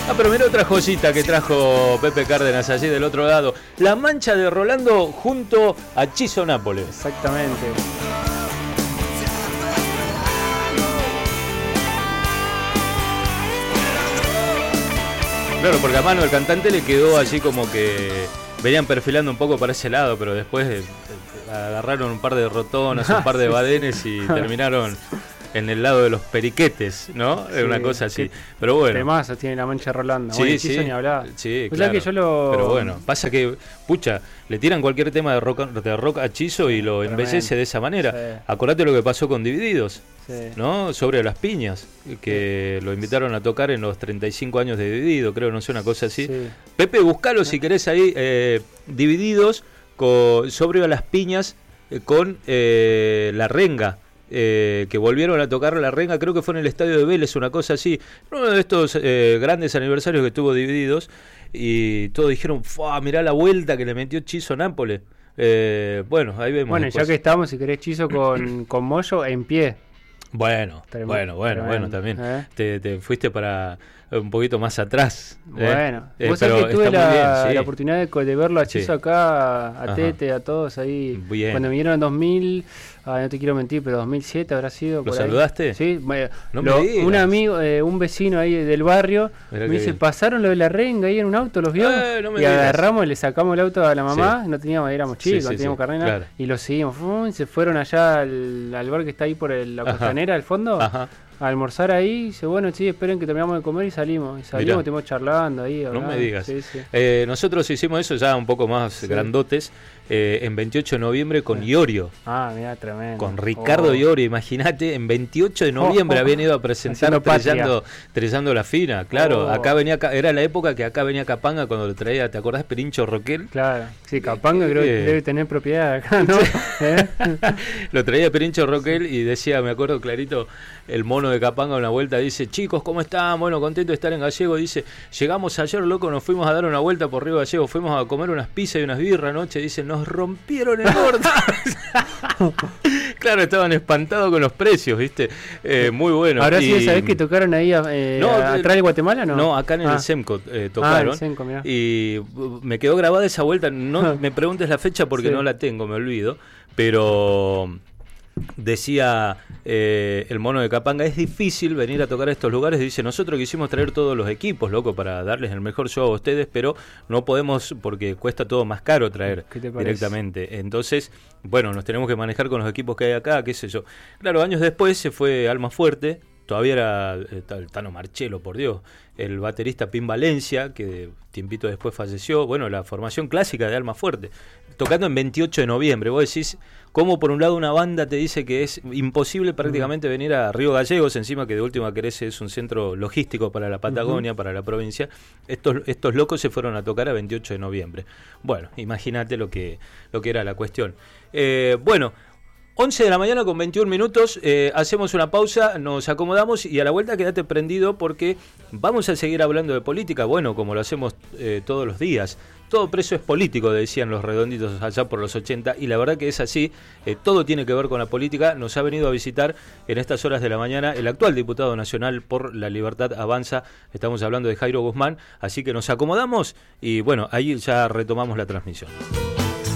Pero mira otra joyita que trajo Pepe Cárdenas allí del otro lado. La mancha de Rolando junto a Chizo Nápoles. Exactamente. Claro, porque a mano el cantante le quedó así como que venían perfilando un poco para ese lado, pero después agarraron un par de rotonas, un par de badenes y terminaron en el lado de los periquetes, ¿no? Sí, una cosa así. Sí. Pero bueno. Temazo tiene la mancha Rolando. Sí, bueno, sí. Ni hablar. Sí, o claro. sea que yo Pero bueno, pasa que, pucha, le tiran cualquier tema de rock a Chizo y lo embellece de esa manera. Sí. Acordate lo que pasó con Divididos, sí, ¿no? Sobre las piñas, que lo invitaron a tocar en los 35 años de Dividido, creo, no sé, una cosa así. Sí. Pepe, buscalo si querés ahí, Divididos sobre las piñas con La Renga. Que volvieron a tocar La Renga, creo que fue en el estadio de Vélez, una cosa así, uno de estos grandes aniversarios que tuvo Divididos, y todos dijeron, mirá la vuelta que le metió Chizo Nápoles. Bueno, ahí vemos. Bueno, después. Ya que estamos, si querés Chizo con Moyo en pie. Bueno, también. Te fuiste para un poquito más atrás. Bueno, vos sabés que tuve la oportunidad de verlo a Chizo acá, a Tete, a todos ahí. Bien. Cuando vinieron en 2000, no te quiero mentir, pero 2007 habrá sido. ¿Lo saludaste? Sí, un amigo, un vecino ahí del barrio, me dice, pasaron lo de La Renga ahí en un auto, los vio, y agarramos y le sacamos el auto a la mamá, no teníamos, éramos chicos, no teníamos carnet, claro. Y lo seguimos, se fueron allá al bar que está ahí por la costanera, al fondo. Ajá. A almorzar ahí, dice, bueno, sí, esperen que terminamos de comer y salimos, estuvimos charlando ahí. No me digas. Sí. Nosotros hicimos eso ya un poco más grandotes, en 28 de noviembre con Iorio. Mirá, tremendo. Con Ricardo Iorio, imagínate, en 28 de noviembre habían ido a presentar Trellando la Fina, claro, acá venía, era la época que acá venía Capanga cuando lo traía, ¿te acordás, Perincho Roquel? Claro, sí, Capanga creo que debe tener propiedad acá, ¿no? Lo traía Perincho Roquel y decía, me acuerdo clarito, el mono de Capanga una vuelta, dice, chicos, ¿cómo están? Bueno, contento de estar en Gallego, dice, llegamos ayer, loco, nos fuimos a dar una vuelta por Río Gallego, fuimos a comer unas pizzas y unas birras anoche, dice, nos rompieron el orto. Claro, estaban espantados con los precios, ¿viste? Muy bueno. Ahora sí, ¿sabés que tocaron ahí atrás de Guatemala, no? No, acá en el Semco tocaron. El Semco, mirá. Y me quedó grabada esa vuelta, no me preguntes la fecha porque no la tengo, me olvido, pero decía el mono de Capanga, es difícil venir a tocar a estos lugares, dice, nosotros quisimos traer todos los equipos, loco, para darles el mejor show a ustedes, pero no podemos porque cuesta todo más caro traer directamente, entonces, bueno, nos tenemos que manejar con los equipos que hay acá, qué sé yo. Claro, años después se fue Almafuerte, todavía era el Tano Marchelo, por Dios, el baterista Pim Valencia, que tiempito después falleció, bueno, la formación clásica de Almafuerte, tocando en 28 de noviembre, vos decís, como por un lado una banda te dice que es imposible prácticamente venir a Río Gallegos, encima que de última querés es un centro logístico para la Patagonia, para la provincia, estos locos se fueron a tocar a 28 de noviembre. Bueno, imagínate lo que era la cuestión. Bueno, 11 de la mañana con 21 minutos, hacemos una pausa, nos acomodamos y a la vuelta quédate prendido porque vamos a seguir hablando de política, bueno, como lo hacemos todos los días. Todo preso es político, decían los redonditos allá por los 80, y la verdad que es así, todo tiene que ver con la política. Nos ha venido a visitar en estas horas de la mañana el actual diputado nacional por La Libertad Avanza, estamos hablando de Jairo Guzmán, así que nos acomodamos y bueno, ahí ya retomamos la transmisión.